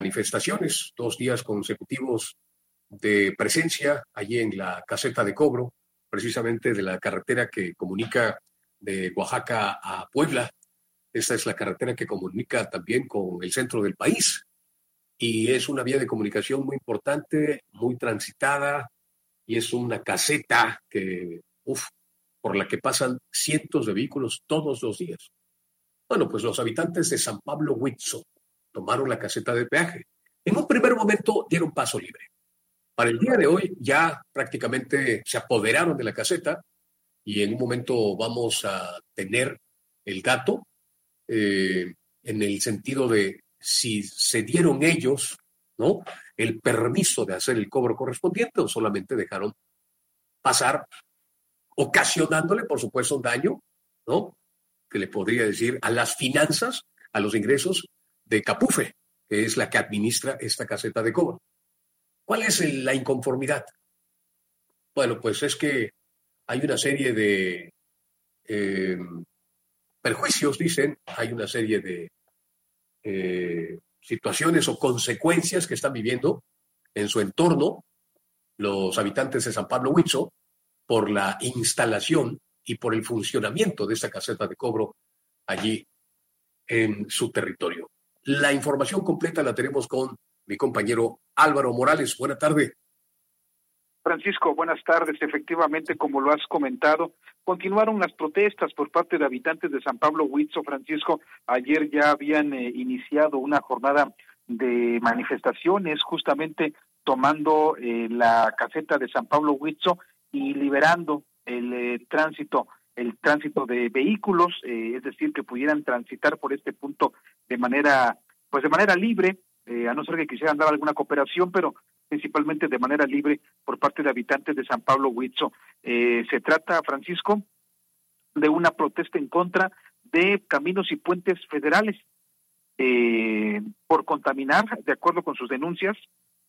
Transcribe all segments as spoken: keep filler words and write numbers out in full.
manifestaciones, dos días consecutivos de presencia allí en la caseta de cobro, precisamente de la carretera que comunica de Oaxaca a Puebla. Esta es la carretera que comunica también con el centro del país y es una vía de comunicación muy importante, muy transitada y es una caseta que, uf, por la que pasan cientos de vehículos todos los días. Bueno, pues los habitantes de San Pablo Huitzzo tomaron la caseta de peaje. En un primer momento dieron paso libre. Para el día de hoy ya prácticamente se apoderaron de la caseta y en un momento vamos a tener el dato eh, en el sentido de si se dieron ellos, ¿no?, el permiso de hacer el cobro correspondiente o solamente dejaron pasar, ocasionándole, por supuesto, un daño, ¿no?, que le podría decir a las finanzas, a los ingresos de Capufe, que es la que administra esta caseta de cobro. ¿Cuál es el, la inconformidad? Bueno, pues es que hay una serie de eh, perjuicios, dicen, hay una serie de eh, situaciones o consecuencias que están viviendo en su entorno los habitantes de San Pablo Huitzzo por la instalación y por el funcionamiento de esta caseta de cobro allí en su territorio. La información completa la tenemos con mi compañero Álvaro Morales. Buenas tardes. Francisco, buenas tardes. Efectivamente, como lo has comentado, continuaron las protestas por parte de habitantes de San Pablo Huitzzo. Francisco, ayer ya habían eh, iniciado una jornada de manifestaciones, justamente tomando eh, la caseta de San Pablo Huitzzo y liberando el eh, tránsito, el tránsito de vehículos, eh, es decir, que pudieran transitar por este punto de manera, pues de manera libre, eh, a no ser que quisieran dar alguna cooperación, pero principalmente de manera libre por parte de habitantes de San Pablo Huitzzo. Eh, se trata, Francisco, de una protesta en contra de caminos y puentes federales eh, por contaminar, de acuerdo con sus denuncias,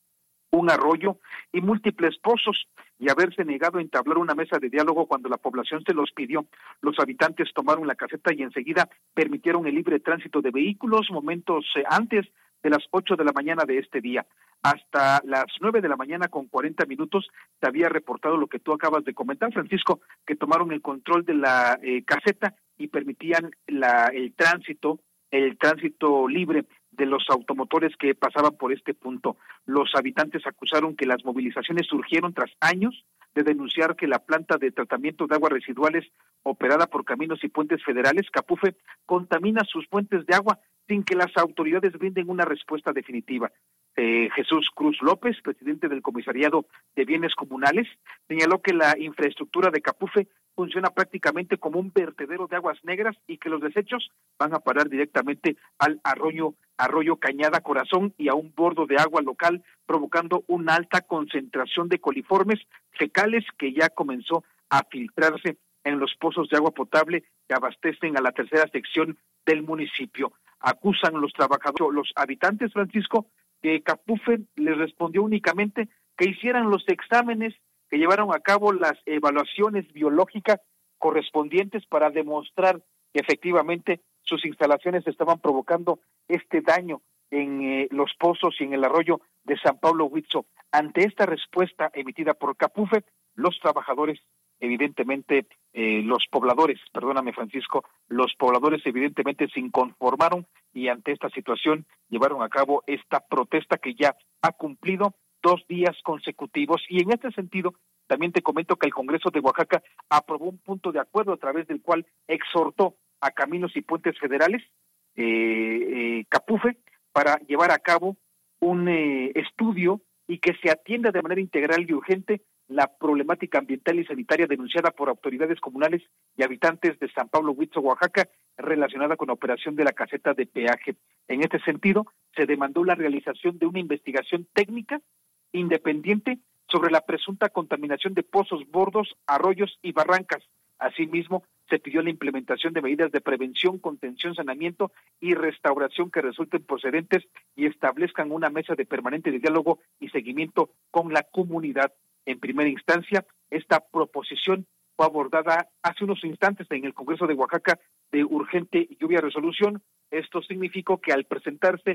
un arroyo y múltiples pozos, y haberse negado a entablar una mesa de diálogo cuando la población se los pidió. Los habitantes tomaron la caseta y enseguida permitieron el libre tránsito de vehículos momentos eh, antes de las ocho de la mañana de este día. Hasta las nueve de la mañana con cuarenta minutos te había reportado lo que tú acabas de comentar, Francisco, que tomaron el control de la eh, caseta y permitían la, el tránsito, el tránsito libre de los automotores que pasaban por este punto. Los habitantes acusaron que las movilizaciones surgieron tras años de denunciar que la planta de tratamiento de aguas residuales operada por Caminos y Puentes Federales, Capufe, contamina sus fuentes de agua sin que las autoridades brinden una respuesta definitiva. Eh, Jesús Cruz López, presidente del Comisariado de Bienes Comunales, señaló que la infraestructura de Capufe funciona prácticamente como un vertedero de aguas negras y que los desechos van a parar directamente al arroyo, arroyo Cañada Corazón y a un bordo de agua local, provocando una alta concentración de coliformes fecales que ya comenzó a filtrarse en los pozos de agua potable que abastecen a la tercera sección del municipio. Acusan los trabajadores, los habitantes, Francisco, que Capufe les respondió únicamente que hicieran los exámenes, que llevaron a cabo las evaluaciones biológicas correspondientes para demostrar que efectivamente sus instalaciones estaban provocando este daño en eh, los pozos y en el arroyo de San Pablo Huitzzo. Ante esta respuesta emitida por Capufe, los trabajadores, evidentemente, eh, los pobladores, perdóname Francisco, los pobladores evidentemente se inconformaron y ante esta situación llevaron a cabo esta protesta que ya ha cumplido dos días consecutivos. Y en este sentido, también te comento que el Congreso de Oaxaca aprobó un punto de acuerdo a través del cual exhortó a Caminos y Puentes Federales, eh, eh, Capufe, para llevar a cabo un eh, estudio y que se atienda de manera integral y urgente la problemática ambiental y sanitaria denunciada por autoridades comunales y habitantes de San Pablo Huitzzo, Oaxaca, relacionada con la operación de la caseta de peaje. En este sentido, se demandó la realización de una investigación técnica independiente sobre la presunta contaminación de pozos, bordos, arroyos y barrancas. Asimismo, se pidió la implementación de medidas de prevención, contención, saneamiento y restauración que resulten procedentes y establezcan una mesa de permanente de diálogo y seguimiento con la comunidad. En primera instancia, esta proposición fue abordada hace unos instantes en el Congreso de Oaxaca de urgente lluvia resolución. Esto significó que al presentarse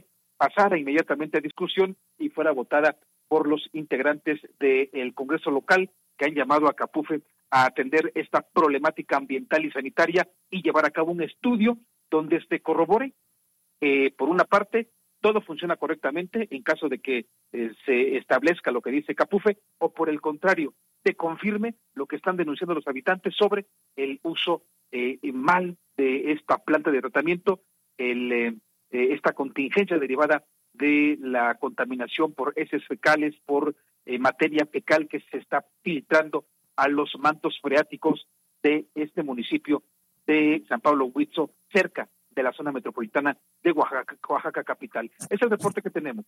pasara inmediatamente a discusión y fuera votada por los integrantes del Congreso local, que han llamado a Capufe a atender esta problemática ambiental y sanitaria y llevar a cabo un estudio donde se corrobore, eh, por una parte, todo funciona correctamente en caso de que eh, se establezca lo que dice Capufe, o por el contrario, se confirme lo que están denunciando los habitantes sobre el uso eh, mal de esta planta de tratamiento, el, eh, esta contingencia derivada de la contaminación por heces fecales, por eh, materia fecal que se está filtrando a los mantos freáticos de este municipio de San Pablo Huizo, cerca de la zona metropolitana de Oaxaca, Oaxaca capital. Es el reporte que tenemos.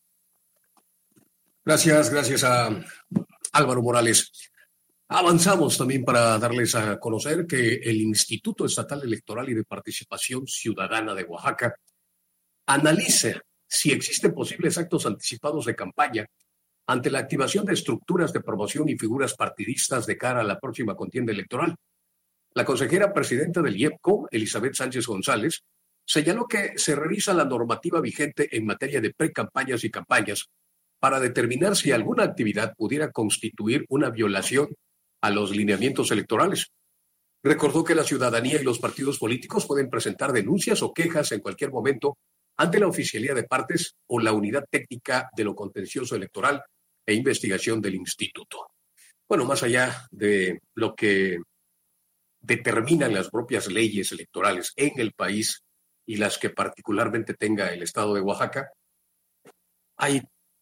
Gracias, gracias a Álvaro Morales. Avanzamos también para darles a conocer que el Instituto Estatal Electoral y de Participación Ciudadana de Oaxaca analiza si existen posibles actos anticipados de campaña ante la activación de estructuras de promoción y figuras partidistas de cara a la próxima contienda electoral. La consejera presidenta del I E P C O, Elizabeth Sánchez González, señaló que se revisa la normativa vigente en materia de precampañas y campañas para determinar si alguna actividad pudiera constituir una violación a los lineamientos electorales. Recordó que la ciudadanía y los partidos políticos pueden presentar denuncias o quejas en cualquier momento ante la oficialía de partes o la unidad técnica de lo contencioso electoral e investigación del instituto. Bueno, más allá de lo que determinan las propias leyes electorales en el país y las que particularmente tenga el estado de Oaxaca, hay,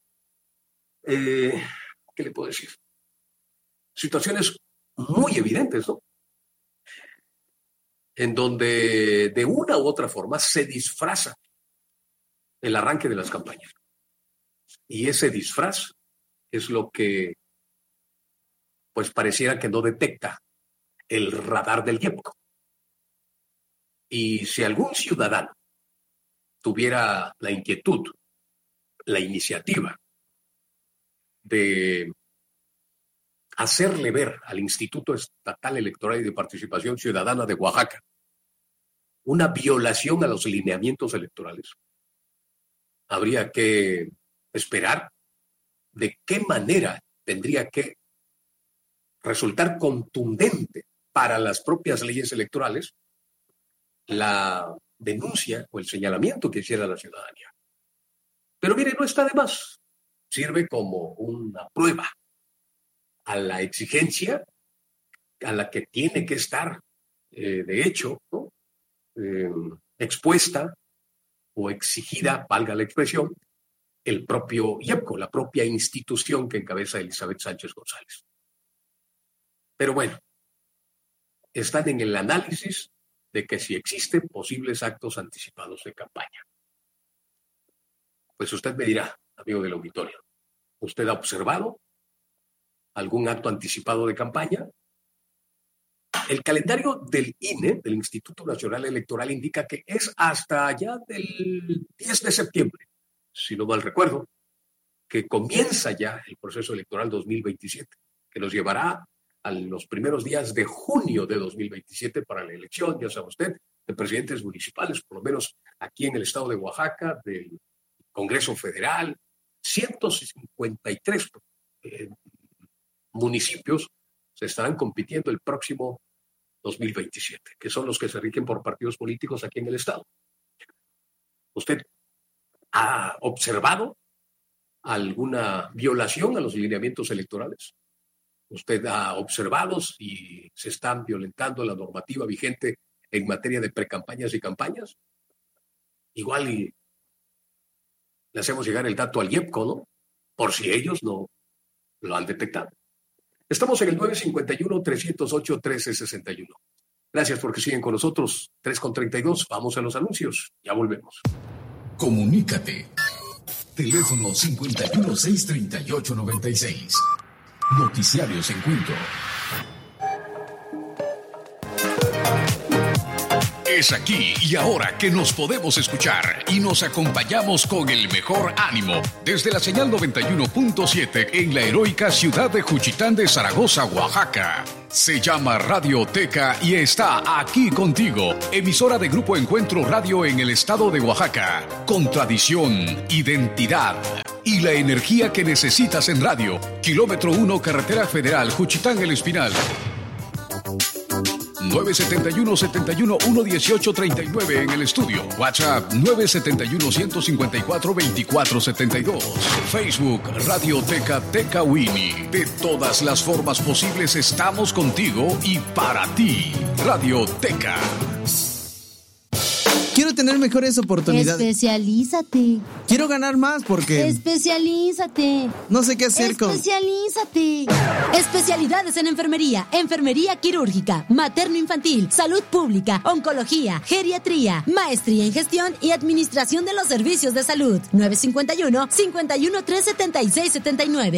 eh, ¿qué le puedo decir? Situaciones muy evidentes, ¿no? En donde de una u otra forma se disfraza el arranque de las campañas. Y ese disfraz es lo que, pues, pareciera que no detecta el radar del I E P C O. Y si algún ciudadano tuviera la inquietud, la iniciativa de hacerle ver al Instituto Estatal Electoral y de Participación Ciudadana de Oaxaca una violación a los lineamientos electorales, habría que esperar de qué manera tendría que resultar contundente para las propias leyes electorales la denuncia o el señalamiento que hiciera la ciudadanía. Pero mire, no está de más. Sirve como una prueba a la exigencia a la que tiene que estar, eh, de hecho, ¿no? eh, expuesta o exigida, valga la expresión, el propio I E P C O, la propia institución que encabeza Elizabeth Sánchez González. Pero bueno, están en el análisis de que si existen posibles actos anticipados de campaña. Pues usted me dirá, amigo del auditorio, ¿usted ha observado algún acto anticipado de campaña? El calendario del I N E, del Instituto Nacional Electoral, indica que es hasta allá del diez de septiembre, si no mal recuerdo, que comienza ya el proceso electoral dos mil veintisiete, que nos llevará a los primeros días de junio de dos mil veintisiete para la elección, ya sabe usted, de presidentes municipales, por lo menos aquí en el estado de Oaxaca, del Congreso Federal, ciento cincuenta y tres eh, municipios se estarán compitiendo el próximo dos mil veintisiete, que son los que se rigen por partidos políticos aquí en el estado. ¿Usted ha observado alguna violación a los lineamientos electorales? ¿Usted ha observado si se están violentando la normativa vigente en materia de precampañas y campañas? Igual y le hacemos llegar el dato al I E P C O, ¿no? Por si ellos no lo han detectado. Estamos en el nueve cinco uno, tres cero ocho, uno tres seis uno. Gracias porque siguen con nosotros. tres con treinta y dos. Vamos a los anuncios. Ya volvemos. Comunícate. Teléfono cincuenta y uno, seis treinta y ocho, noventa y seis. Noticiarios en Cuento. es aquí y ahora que nos podemos escuchar y nos acompañamos con el mejor ánimo desde la señal noventa y uno punto siete en la heroica ciudad de Juchitán de Zaragoza, Oaxaca. Se llama Radioteca y está aquí contigo, emisora de Grupo Encuentro Radio en el estado de Oaxaca, con tradición, identidad y la energía que necesitas en radio. Kilómetro uno, Carretera Federal, Juchitán El Espinal. nueve siete uno, siete uno, uno uno ocho, tres nueve en el estudio. WhatsApp nueve siete uno, uno cinco cuatro, dos cuatro siete dos. Facebook Radioteca Tecawini. De todas las formas posibles estamos contigo y para ti. Radioteca. Quiero tener mejores oportunidades. Especialízate. Quiero ganar más porque... Especialízate. No sé qué hacer con... Especialízate. Especialidades en enfermería, enfermería quirúrgica, materno-infantil, salud pública, oncología, geriatría, maestría en gestión y administración de los servicios de salud. nueve cinco uno, cinco uno tres, siete seis siete nueve.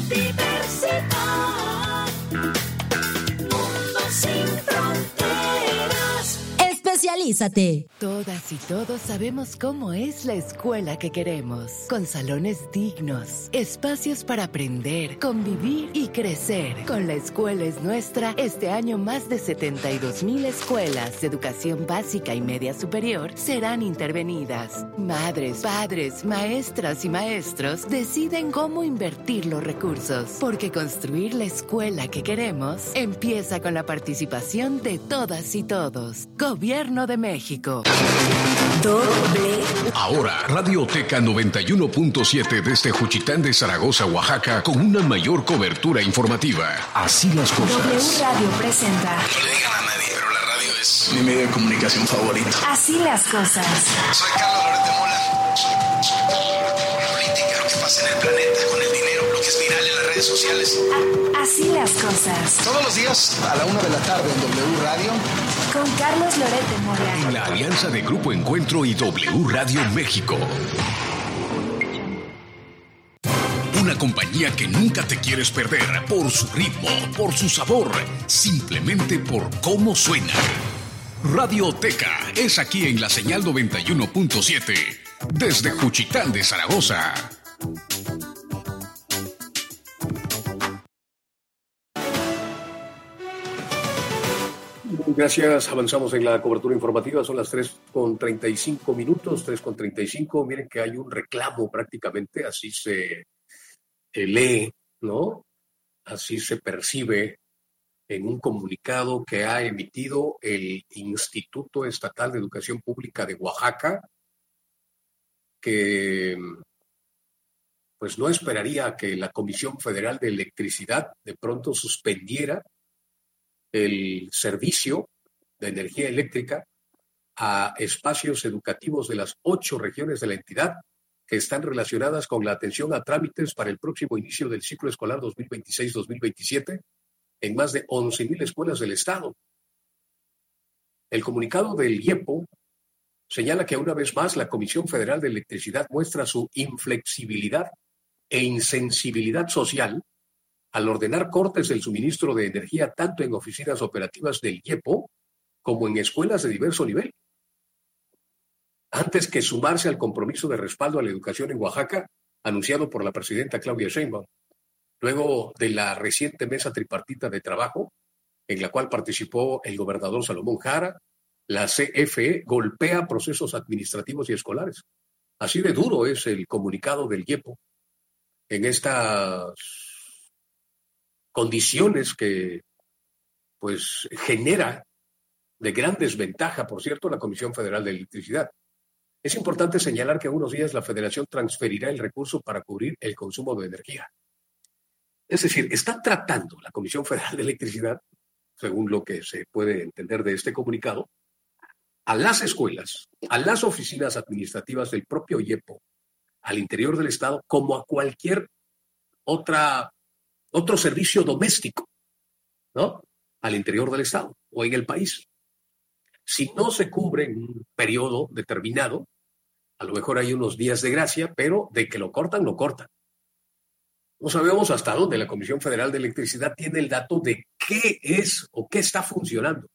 Mundo sin fronteras. Especialízate. Todas y todos sabemos cómo es la escuela que queremos, con salones dignos, espacios para aprender, convivir y crecer. Con La Escuela es Nuestra, este año más de setenta y dos mil escuelas de educación básica y media superior serán intervenidas. Madres, padres, maestras y maestros deciden cómo invertir los recursos, porque construir la escuela que queremos empieza con la participación de todas y todos. Gobierno de México. Doble. Ahora, Radioteca noventa y uno punto siete desde Juchitán de Zaragoza, Oaxaca, con una mayor cobertura informativa. Así las cosas. W Radio presenta. No le digan a nadie, pero la radio es mi medio de comunicación favorito. Así las cosas. Soy Carlos Loret de Mola. Política, lo que pasa en el planeta, con el dinero, lo que es viral en las redes sociales. A- así las cosas. Todos los días a la una de la tarde en W Radio. Con Carlos Loret de Mola. En la alianza de Grupo Encuentro y W Radio México. Una compañía que nunca te quieres perder por su ritmo, por su sabor, simplemente por cómo suena. Radioteca es aquí en la señal noventa y uno punto siete desde Juchitán de Zaragoza. Gracias, avanzamos en la cobertura informativa, son las tres con treinta y cinco minutos, tres con treinta y cinco, miren que hay un reclamo prácticamente, así se eh, lee, ¿no? Así se percibe en un comunicado que ha emitido el Instituto Estatal de Educación Pública de Oaxaca, que pues no esperaría que la Comisión Federal de Electricidad de pronto suspendiera el servicio de energía eléctrica a espacios educativos de las ocho regiones de la entidad que están relacionadas con la atención a trámites para el próximo inicio del ciclo escolar dos mil veintiséis dos mil veintisiete en más de once mil escuelas del Estado. El comunicado del IEPO señala que una vez más la Comisión Federal de Electricidad muestra su inflexibilidad e insensibilidad social al ordenar cortes del suministro de energía tanto en oficinas operativas del IEPO como en escuelas de diverso nivel. Antes que sumarse al compromiso de respaldo a la educación en Oaxaca, anunciado por la presidenta Claudia Sheinbaum, luego de la reciente mesa tripartita de trabajo, en la cual participó el gobernador Salomón Jara, la C F E golpea procesos administrativos y escolares. Así de duro es el comunicado del IEPO en estas condiciones que pues genera de gran desventaja, por cierto, la Comisión Federal de Electricidad. Es importante señalar que en unos días la Federación transferirá el recurso para cubrir el consumo de energía. Es decir, está tratando la Comisión Federal de Electricidad, según lo que se puede entender de este comunicado, a las escuelas, a las oficinas administrativas del propio IEPO, al interior del Estado, como a cualquier otra otro servicio doméstico, ¿no? Al interior del Estado o en el país. Si no se cubre en un periodo determinado, a lo mejor hay unos días de gracia, pero de que lo cortan, lo cortan. No sabemos hasta dónde la Comisión Federal de Electricidad tiene el dato de qué es o qué está funcionando.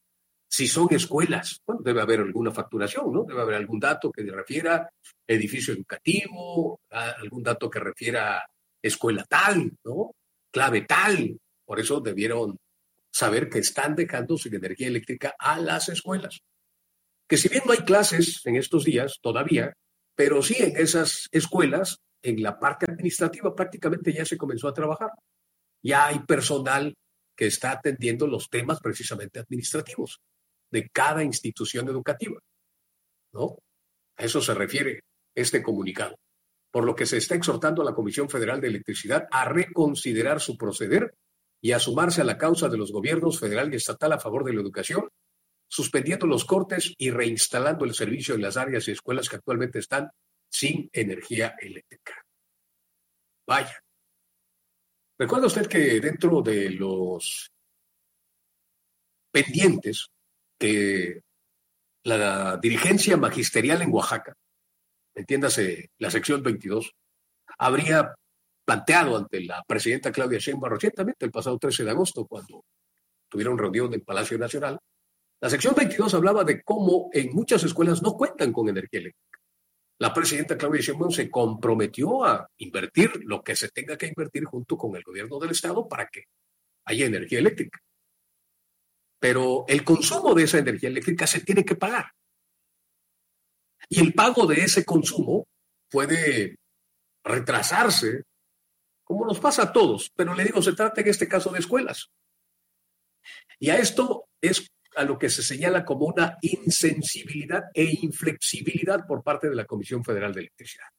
Si son escuelas, bueno, debe haber alguna facturación, ¿no? Debe haber algún dato que refiera edificio educativo, algún dato que refiera escuela tal, ¿no? Clave tal. Por eso debieron saber que están dejando sin energía eléctrica a las escuelas. Que si bien no hay clases en estos días todavía, pero sí en esas escuelas, en la parte administrativa prácticamente ya se comenzó a trabajar. Ya hay personal que está atendiendo los temas precisamente administrativos de cada institución educativa, ¿no? A eso se refiere este comunicado. Por lo que se está exhortando a la Comisión Federal de Electricidad a reconsiderar su proceder y a sumarse a la causa de los gobiernos federal y estatal a favor de la educación, suspendiendo los cortes y reinstalando el servicio en las áreas y escuelas que actualmente están sin energía eléctrica. Vaya. ¿Recuerda usted que dentro de los pendientes que la dirigencia magisterial en Oaxaca, entiéndase la sección veintidós, habría planteado ante la presidenta Claudia Sheinbaum recientemente, el pasado trece de agosto, cuando tuvieron reunión en Palacio Nacional? La sección veintidós hablaba de cómo en muchas escuelas no cuentan con energía eléctrica. La presidenta Claudia Sheinbaum se comprometió a invertir lo que se tenga que invertir junto con el gobierno del estado para que haya energía eléctrica. Pero el consumo de esa energía eléctrica se tiene que pagar. Y el pago de ese consumo puede retrasarse, como nos pasa a todos, pero le digo, se trata en este caso de escuelas. Y a esto es a lo que se señala como una insensibilidad e inflexibilidad por parte de la Comisión Federal de Electricidad.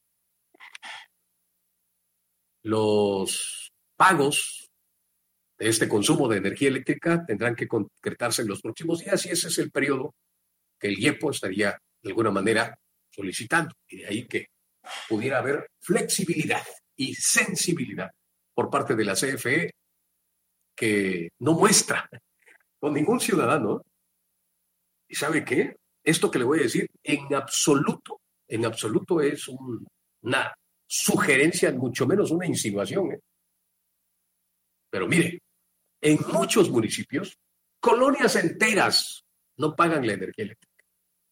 Los pagos de este consumo de energía eléctrica tendrán que concretarse en los próximos días y ese es el periodo que el IEPO estaría de alguna manera solicitando. Y de ahí que pudiera haber flexibilidad y sensibilidad por parte de la C F E que no muestra con ningún ciudadano. ¿Y sabe qué? Esto que le voy a decir, en absoluto, en absoluto es un, una sugerencia, mucho menos una insinuación. ¿eh? Pero mire, en muchos municipios, colonias enteras no pagan la energía eléctrica.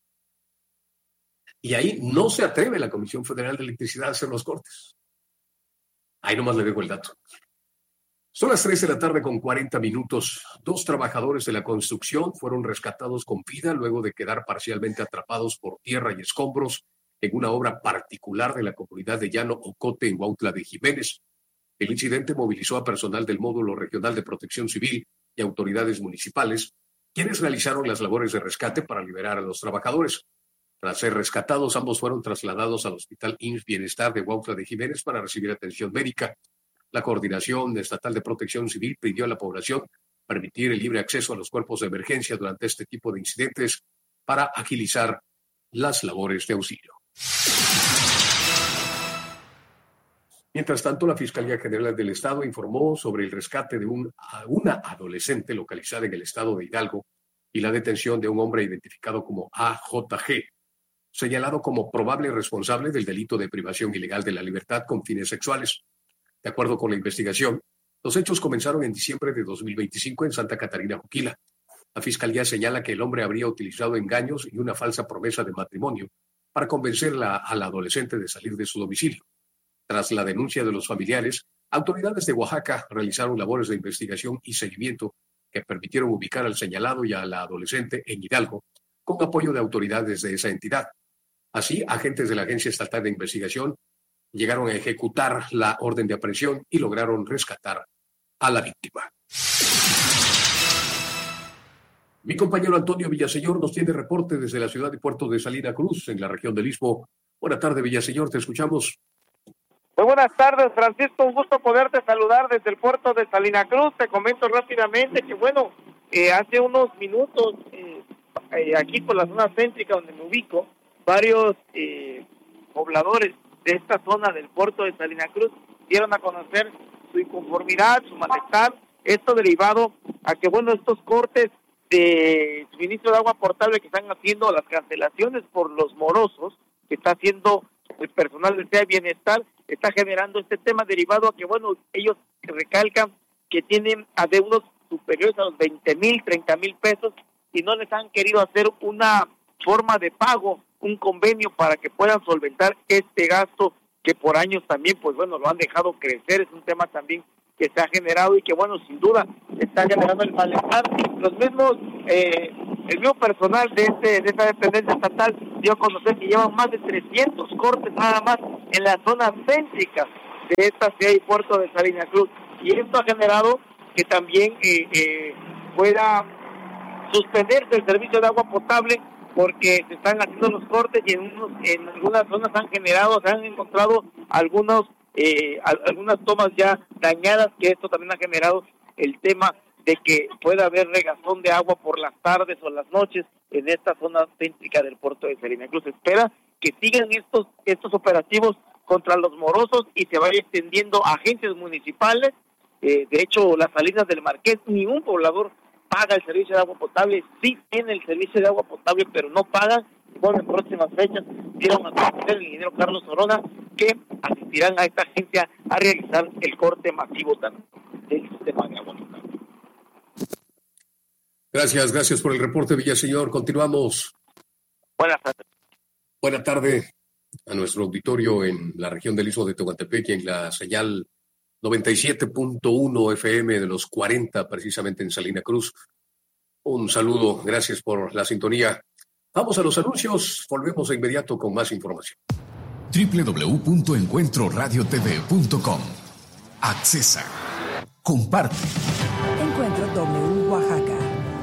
Y ahí no se atreve la Comisión Federal de Electricidad a hacer los cortes. Ahí nomás le dejo el dato. Son las tres de la tarde con cuarenta minutos. Dos trabajadores de la construcción fueron rescatados con vida luego de quedar parcialmente atrapados por tierra y escombros en una obra particular de la comunidad de Llano Ocote en Huautla de Jiménez. El incidente movilizó a personal del Módulo Regional de Protección Civil y autoridades municipales, quienes realizaron las labores de rescate para liberar a los trabajadores. Tras ser rescatados, ambos fueron trasladados al Hospital I M S S Bienestar de Huautla de Jiménez para recibir atención médica. La Coordinación Estatal de Protección Civil pidió a la población permitir el libre acceso a los cuerpos de emergencia durante este tipo de incidentes para agilizar las labores de auxilio. Mientras tanto, la Fiscalía General del Estado informó sobre el rescate de un, una adolescente localizada en el estado de Hidalgo y la detención de un hombre identificado como A J G, señalado como probable responsable del delito de privación ilegal de la libertad con fines sexuales. De acuerdo con la investigación, los hechos comenzaron en diciembre de dos mil veinticinco en Santa Catarina, Juquila. La Fiscalía señala que el hombre habría utilizado engaños y una falsa promesa de matrimonio para convencer a la adolescente de salir de su domicilio. Tras la denuncia de los familiares, autoridades de Oaxaca realizaron labores de investigación y seguimiento que permitieron ubicar al señalado y a la adolescente en Hidalgo, con apoyo de autoridades de esa entidad. Así, agentes de la Agencia Estatal de Investigación llegaron a ejecutar la orden de aprehensión y lograron rescatar a la víctima. Mi compañero Antonio Villaseñor nos tiene reporte desde la ciudad y puerto de Salina Cruz, en la región del Istmo. Buenas tardes, Villaseñor, te escuchamos. Muy buenas tardes, Francisco, un gusto poderte saludar desde el puerto de Salina Cruz. Te comento rápidamente que, bueno, eh, hace unos minutos, eh, eh, aquí por la zona céntrica donde me ubico, varios eh, pobladores de esta zona del puerto de Salina Cruz dieron a conocer su inconformidad, su malestar, esto derivado a que, bueno, estos cortes de suministro de agua potable que están haciendo, las cancelaciones por los morosos que está haciendo el personal del C E A Bienestar, está generando este tema derivado a que, bueno, ellos recalcan que tienen adeudos superiores a los veinte mil, treinta mil pesos y no les han querido hacer una forma de pago, un convenio para que puedan solventar este gasto que por años también, pues bueno, lo han dejado crecer. Es un tema también que se ha generado y que, bueno, sin duda está generando el malestar. Los mismos, eh, el mismo personal de este de esta dependencia estatal dio a conocer que llevan más de trescientos cortes nada más en la zona céntrica de esta ciudad y puerto de Salina Cruz. Y esto ha generado que también eh, eh, pueda suspenderse el servicio de agua potable, porque se están haciendo los cortes y en, unos, en algunas zonas han generado, se han encontrado algunos eh, algunas tomas ya dañadas, que esto también ha generado el tema de que pueda haber regazón de agua por las tardes o las noches en esta zona céntrica del puerto de Salina Cruz. Se espera que sigan estos estos operativos contra los morosos y se vaya extendiendo a agencias municipales. Eh, de hecho, las Salinas del Marqués, ni un poblador paga el servicio de agua potable. Sí tiene el servicio de agua potable, pero no pagan. Bueno, en próximas fechas dieron a conocer el ingeniero Carlos Orona que asistirán a esta agencia a realizar el corte masivo también del sistema de agua potable. Gracias, gracias por el reporte, Villaseñor. Continuamos. Buenas tardes. Buenas tardes a nuestro auditorio en la región del Istmo de Tehuantepec y en la señal noventa y siete punto uno F M de los cuarenta, precisamente en Salina Cruz. Un saludo, gracias por la sintonía. Vamos a los anuncios, volvemos de inmediato con más información. doble u doble u doble u punto encuentro radio t v punto com. Accesa. Comparte. Encuentro W Oaxaca.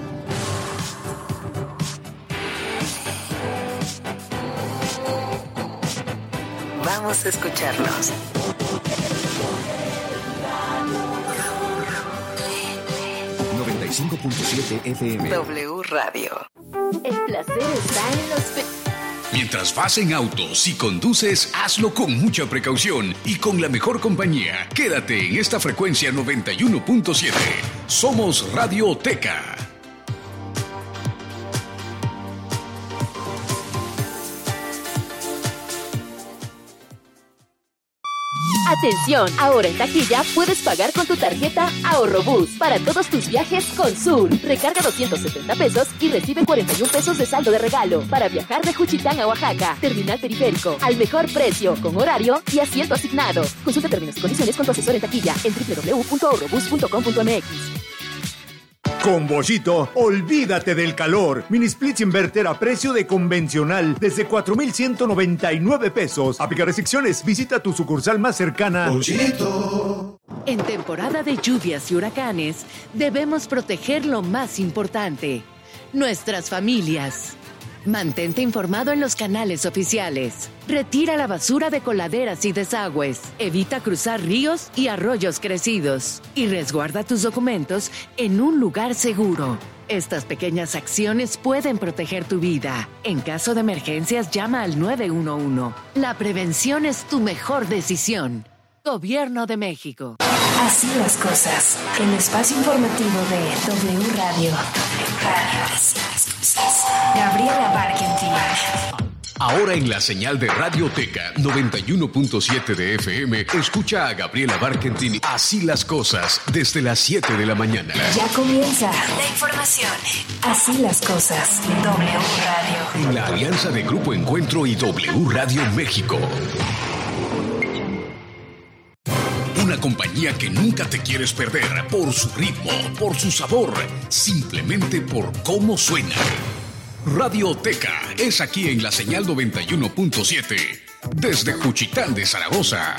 Vamos a escucharnos. noventa y cinco punto siete F M. W Radio. El placer está en los... Pe- Mientras vas en auto, si conduces, hazlo con mucha precaución y con la mejor compañía. Quédate en esta frecuencia noventa y uno punto siete. Somos Radioteca. Atención, ahora en taquilla puedes pagar con tu tarjeta Ahorrobús para todos tus viajes con Sur. Recarga doscientos setenta pesos y recibe cuarenta y un pesos de saldo de regalo para viajar de Juchitán a Oaxaca. Terminal periférico, al mejor precio, con horario y asiento asignado. Consulta términos y condiciones con tu asesor en taquilla en doble u doble u doble u punto ahorrobús punto com punto m x. Con Bollito, olvídate del calor. Mini splits inverter a precio de convencional desde cuatro mil ciento noventa y nueve pesos. Aplica restricciones. Visita tu sucursal más cercana. Bollito. En temporada de lluvias y huracanes, debemos proteger lo más importante: nuestras familias. Mantente informado en los canales oficiales. Retira la basura de coladeras y desagües. Evita cruzar ríos y arroyos crecidos. Y resguarda tus documentos en un lugar seguro. Estas pequeñas acciones pueden proteger tu vida. En caso de emergencias, llama al nueve uno uno. La prevención es tu mejor decisión. Gobierno de México. Así las cosas. El espacio informativo de W Radio. Radio. Así las cosas. Gabriela Barkentin. Ahora en la señal de Radioteca noventa y uno punto siete de F M, escucha a Gabriela Barkentin Así las cosas desde las siete de la mañana. Ya comienza la información. Así las cosas. W Radio. En la alianza de Grupo Encuentro y W Radio México. Una compañía que nunca te quieres perder por su ritmo, por su sabor, simplemente por cómo suena. Radioteca es aquí en la señal noventa y uno punto siete, desde Juchitán de Zaragoza.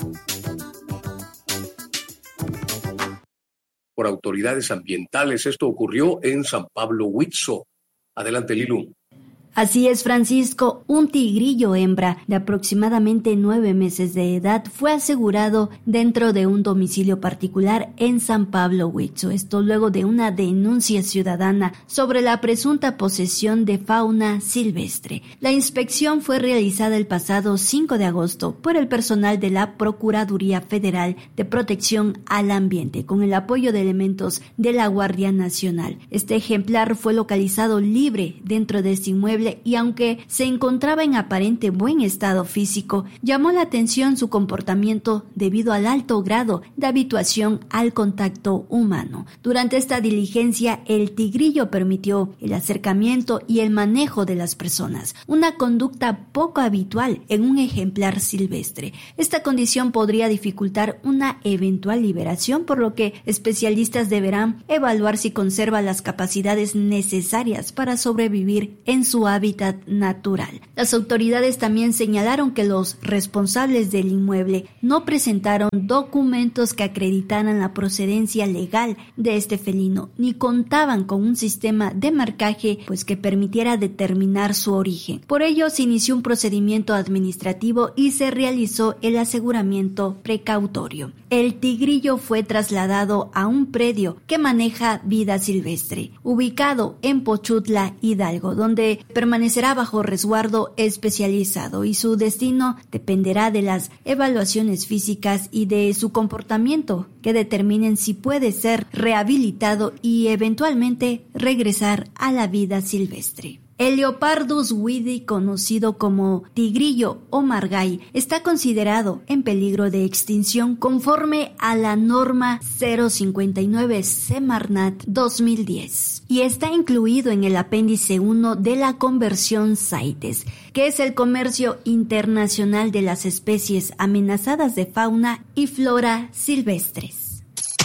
Por autoridades ambientales, esto ocurrió en San Pablo Huizo. Adelante, Lilu. Así es, Francisco, un tigrillo hembra de aproximadamente nueve meses de edad fue asegurado dentro de un domicilio particular en San Pablo Huizo. Esto luego de una denuncia ciudadana sobre la presunta posesión de fauna silvestre. La inspección fue realizada el pasado cinco de agosto por el personal de la Procuraduría Federal de Protección al Ambiente con el apoyo de elementos de la Guardia Nacional. Este ejemplar fue localizado libre dentro de este inmueble inmueble y aunque se encontraba en aparente buen estado físico, llamó la atención su comportamiento debido al alto grado de habituación al contacto humano. Durante esta diligencia, el tigrillo permitió el acercamiento y el manejo de las personas, una conducta poco habitual en un ejemplar silvestre. Esta condición podría dificultar una eventual liberación, por lo que especialistas deberán evaluar si conserva las capacidades necesarias para sobrevivir en su hábitat natural. Las autoridades también señalaron que los responsables del inmueble no presentaron documentos que acreditaran la procedencia legal de este felino, ni contaban con un sistema de marcaje pues que permitiera determinar su origen. Por ello, se inició un procedimiento administrativo y se realizó el aseguramiento precautorio. El tigrillo fue trasladado a un predio que maneja vida silvestre, ubicado en Pochutla, Hidalgo, donde permanecerá bajo resguardo especializado y su destino dependerá de las evaluaciones físicas y de su comportamiento que determinen si puede ser rehabilitado y eventualmente regresar a la vida silvestre. El Leopardus widi, conocido como tigrillo o margay, está considerado en peligro de extinción conforme a la norma cero cincuenta y nueve Semarnat dos mil diez y está incluido en el apéndice uno de la Convención CITES, que es el comercio internacional de las especies amenazadas de fauna y flora silvestres.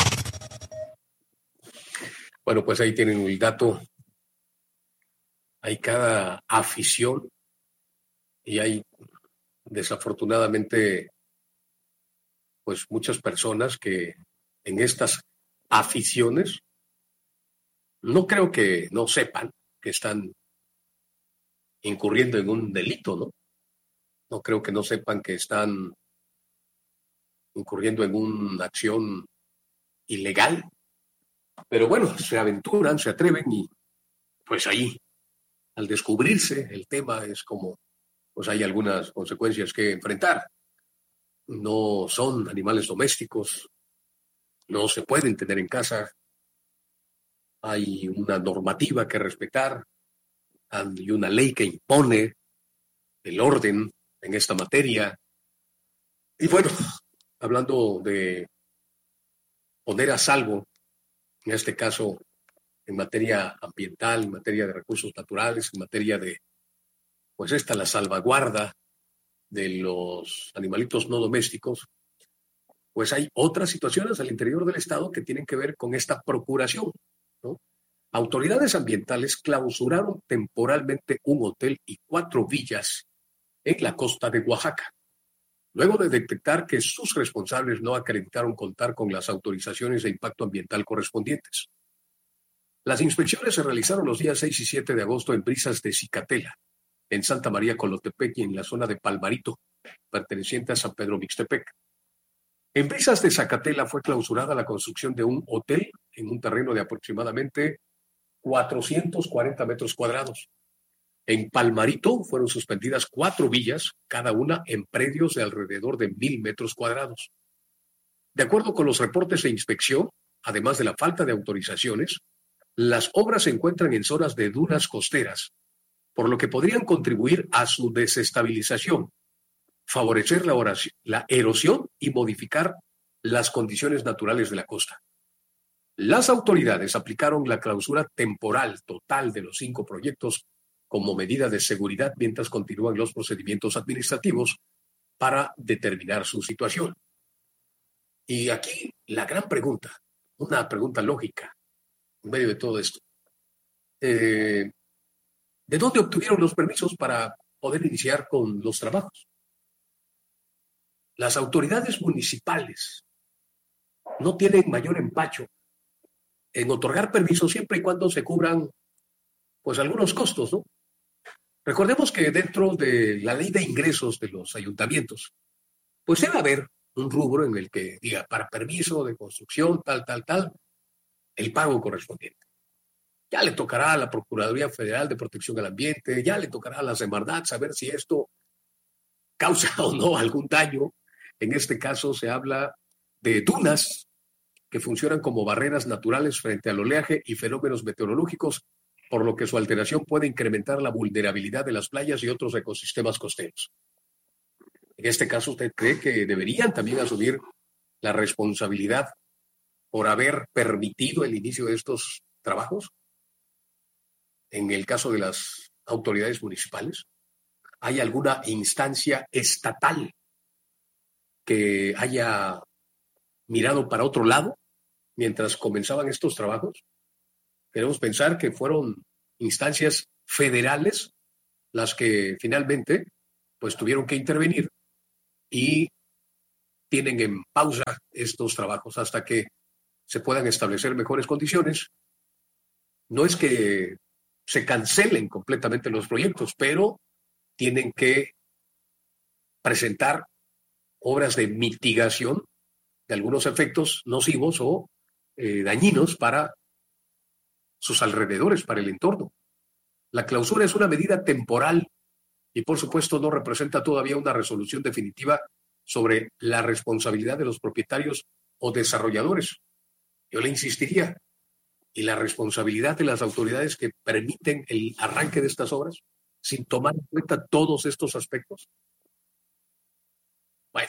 Bueno, pues ahí tienen el dato. Hay cada afición y hay desafortunadamente pues muchas personas que en estas aficiones no creo que no sepan que están incurriendo en un delito, ¿no? No creo que no sepan que están incurriendo en una acción ilegal, pero bueno, se aventuran, se atreven y pues ahí al descubrirse el tema es como, pues hay algunas consecuencias que enfrentar. No son animales domésticos, no se pueden tener en casa, hay una normativa que respetar, hay una ley que impone el orden en esta materia. Y bueno, hablando de poner a salvo, en este caso, en materia ambiental, en materia de recursos naturales, en materia de, pues esta, la salvaguarda de los animalitos no domésticos, pues hay otras situaciones al interior del Estado que tienen que ver con esta procuración, ¿no? Autoridades ambientales clausuraron temporalmente un hotel y cuatro villas en la costa de Oaxaca, luego de detectar que sus responsables no acreditaron contar con las autorizaciones de impacto ambiental correspondientes. Las inspecciones se realizaron los días seis y siete de agosto en Brisas de Zicatela, en Santa María Colotepec y en la zona de Palmarito, perteneciente a San Pedro Mixtepec. En Brisas de Zacatela fue clausurada la construcción de un hotel en un terreno de aproximadamente cuatrocientos cuarenta metros cuadrados. En Palmarito fueron suspendidas cuatro villas, cada una en predios de alrededor de mil metros cuadrados. De acuerdo con los reportes de inspección, además de la falta de autorizaciones, las obras se encuentran en zonas de dunas costeras, por lo que podrían contribuir a su desestabilización, favorecer la, oración, la erosión y modificar las condiciones naturales de la costa. Las autoridades aplicaron la clausura temporal total de los cinco proyectos como medida de seguridad mientras continúan los procedimientos administrativos para determinar su situación. Y aquí la gran pregunta, una pregunta lógica, en medio de todo esto. Eh, ¿De dónde obtuvieron los permisos para poder iniciar con los trabajos? Las autoridades municipales no tienen mayor empacho en otorgar permisos siempre y cuando se cubran pues algunos costos, ¿no? Recordemos que dentro de la ley de ingresos de los ayuntamientos, pues debe haber un rubro en el que diga para permiso de construcción, tal, tal, tal, el pago correspondiente. Ya le tocará a la Procuraduría Federal de Protección al Ambiente, ya le tocará a la Semarnat saber si esto causa o no algún daño. En este caso se habla de dunas que funcionan como barreras naturales frente al oleaje y fenómenos meteorológicos por lo que su alteración puede incrementar la vulnerabilidad de las playas y otros ecosistemas costeros. En este caso, ¿usted cree que deberían también asumir la responsabilidad por haber permitido el inicio de estos trabajos? En el caso de las autoridades municipales, ¿hay alguna instancia estatal que haya mirado para otro lado mientras comenzaban estos trabajos? Queremos pensar que fueron instancias federales las que finalmente pues tuvieron que intervenir y tienen en pausa estos trabajos hasta que se puedan establecer mejores condiciones. No es que se cancelen completamente los proyectos, pero tienen que presentar obras de mitigación de algunos efectos nocivos o eh, dañinos para sus alrededores, para el entorno. La clausura es una medida temporal y, por supuesto, no representa todavía una resolución definitiva sobre la responsabilidad de los propietarios o desarrolladores. Yo le insistiría, ¿y la responsabilidad de las autoridades que permiten el arranque de estas obras sin tomar en cuenta todos estos aspectos? Bueno,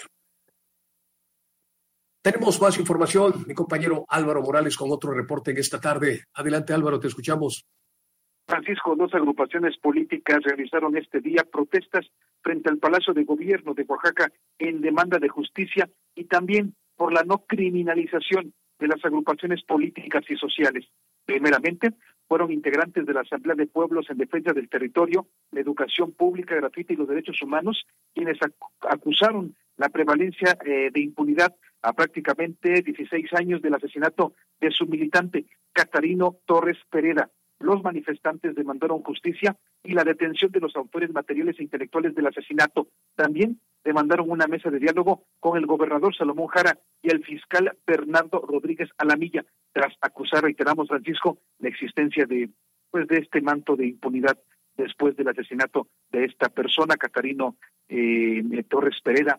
tenemos más información. Mi compañero Álvaro Morales con otro reporte en esta tarde. Adelante, Álvaro, te escuchamos. Francisco, dos agrupaciones políticas realizaron este día protestas frente al Palacio de Gobierno de Oaxaca en demanda de justicia y también por la no criminalización de las agrupaciones políticas y sociales. Primeramente, fueron integrantes de la Asamblea de Pueblos en Defensa del Territorio, la Educación Pública Gratuita y los Derechos Humanos, quienes acusaron la prevalencia eh, de impunidad a prácticamente dieciséis años del asesinato de su militante, Catarino Torres Pereda. Los manifestantes demandaron justicia y la detención de los autores materiales e intelectuales del asesinato. También demandaron una mesa de diálogo con el gobernador Salomón Jara y el fiscal Bernardo Rodríguez Alamilla, tras acusar, reiteramos, Francisco, la existencia de, pues, de este manto de impunidad después del asesinato de esta persona, Catarino eh, Torres Pereda,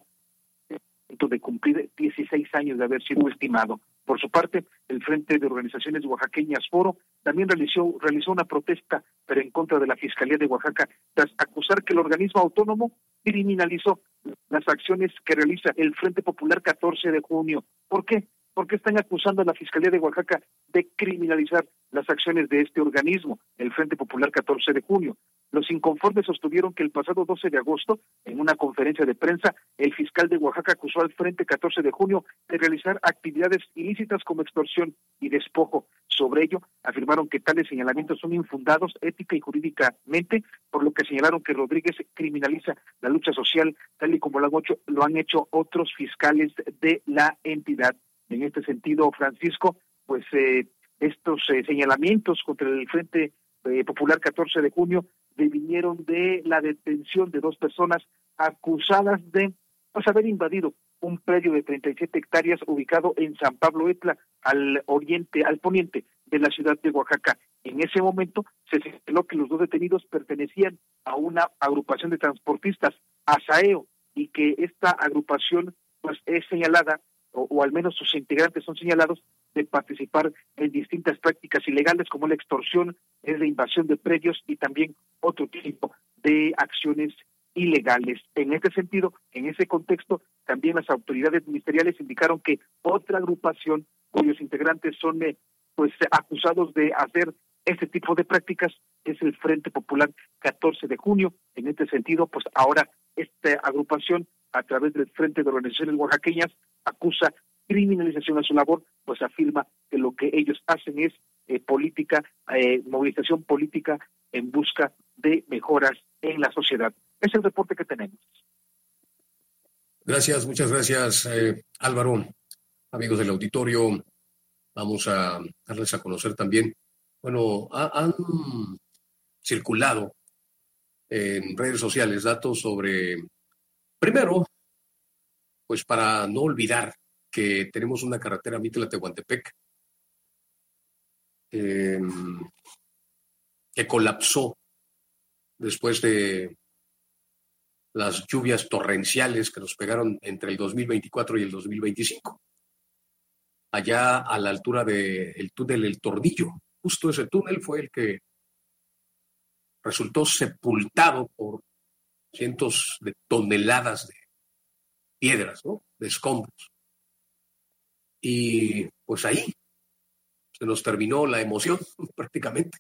de cumplir dieciséis años de haber sido ultimado. Por su parte, el Frente de Organizaciones Oaxaqueñas Foro también realizó, realizó una protesta, pero en contra de la Fiscalía de Oaxaca, tras acusar que el organismo autónomo criminalizó las acciones que realiza el Frente Popular catorce de junio. ¿Por qué? Porque están acusando a la Fiscalía de Oaxaca de criminalizar las acciones de este organismo, el Frente Popular catorce de junio. Los inconformes sostuvieron que el pasado doce de agosto, en una conferencia de prensa, el fiscal de Oaxaca acusó al Frente catorce de junio de realizar actividades ilícitas como extorsión y despojo. Sobre ello, afirmaron que tales señalamientos son infundados ética y jurídicamente, por lo que señalaron que Rodríguez criminaliza la lucha social, tal y como lo han hecho, lo han hecho otros fiscales de la entidad. En este sentido, Francisco, pues eh, estos eh, señalamientos contra el Frente eh, Popular catorce de junio vinieron de la detención de dos personas acusadas de pues, haber invadido un predio de treinta y siete hectáreas ubicado en San Pablo Etla, al oriente, al poniente de la ciudad de Oaxaca. En ese momento se señaló que los dos detenidos pertenecían a una agrupación de transportistas, ASAEO, y que esta agrupación pues es señalada, o, o al menos sus integrantes son señalados, de participar en distintas prácticas ilegales como la extorsión, es la invasión de predios y también otro tipo de acciones ilegales. En este sentido, en ese contexto, también las autoridades ministeriales indicaron que otra agrupación cuyos integrantes son eh, pues acusados de hacer este tipo de prácticas es el Frente Popular catorce de junio. En este sentido, pues ahora esta agrupación, a través del Frente de Organizaciones Oaxaqueñas, acusa criminalización a su labor, pues afirma que lo que ellos hacen es eh, política, eh, movilización política en busca de mejoras en la sociedad. Es el reporte que tenemos. Gracias, muchas gracias, eh, Álvaro. Amigos del auditorio, vamos a darles a conocer también, bueno, ha, han circulado en redes sociales datos sobre, primero, pues para no olvidar que tenemos una carretera Mitla-Tehuantepec eh, que colapsó después de las lluvias torrenciales que nos pegaron entre el dos mil veinticuatro y el dos mil veinticinco. Allá a la altura del túnel El Tornillo, justo ese túnel fue el que resultó sepultado por cientos de toneladas de piedras, ¿no? De escombros. Y pues ahí se nos terminó la emoción prácticamente.